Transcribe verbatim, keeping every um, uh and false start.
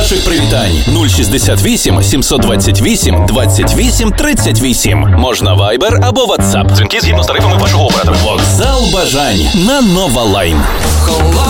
ваших привітань. нуль шістдесят вісім сімсот двадцять вісім двадцять вісім тридцять вісім. Можна Viber або WhatsApp. Дзвінки згідно з тарифами вашого оператора. Вокзал бажань на Нова Лайн.